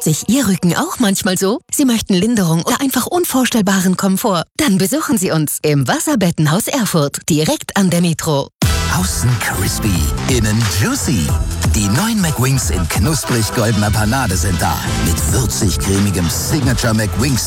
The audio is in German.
sich Ihr Rücken auch manchmal so? Sie möchten Linderung oder einfach unvorstellbaren Komfort? Dann besuchen Sie uns im Wasserbettenhaus Erfurt, direkt an der Metro. Außen crispy, innen juicy. Die neuen McWings in knusprig goldener Panade sind da. Mit würzig cremigem Signature McWings